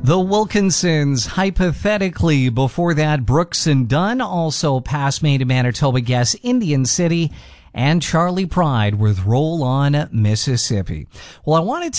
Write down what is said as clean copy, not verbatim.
The Wilkinsons, hypothetically. Before that, Brooks and Dunn, also past Maine to Manitoba guest Indian City, and Charley Pride with Roll On Mississippi. Well, I wanted